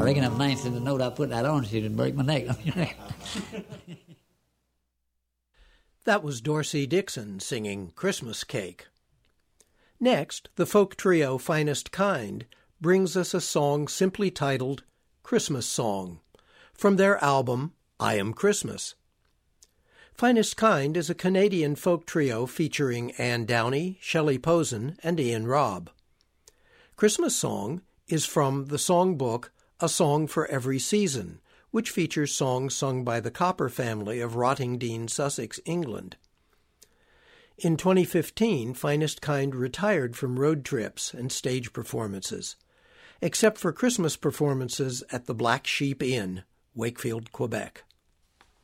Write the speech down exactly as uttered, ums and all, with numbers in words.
reckon if Nancy the note I put that on, she'd break my neck. That was Dorsey Dixon singing Christmas Cake. Next, the folk trio Finest Kind brings us a song simply titled Christmas Song from their album I Am Christmas. Finest Kind is a Canadian folk trio featuring Ann Downey, Shelley Posen, and Ian Robb. Christmas Song is from the songbook A Song for Every Season, which features songs sung by the Copper family of Rottingdean, Sussex, England. In twenty fifteen, Finest Kind retired from road trips and stage performances, except for Christmas performances at the Black Sheep Inn, Wakefield, Quebec.